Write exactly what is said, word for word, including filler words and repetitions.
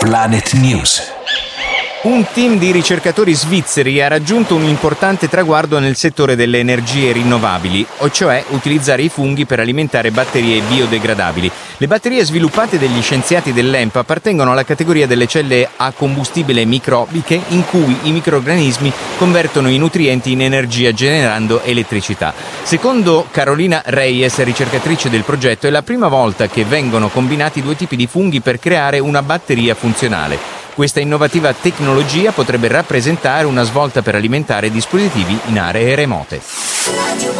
Planet News. Un team di ricercatori svizzeri ha raggiunto un importante traguardo nel settore delle energie rinnovabili, o cioè utilizzare i funghi per alimentare batterie biodegradabili. Le batterie sviluppate dagli scienziati dell'E M P appartengono alla categoria delle celle a combustibile microbiche, in cui i microrganismi convertono i nutrienti in energia generando elettricità. Secondo Carolina Reyes, ricercatrice del progetto, è la prima volta che vengono combinati due tipi di funghi per creare una batteria funzionale. Questa innovativa tecnologia potrebbe rappresentare una svolta per alimentare dispositivi in aree remote.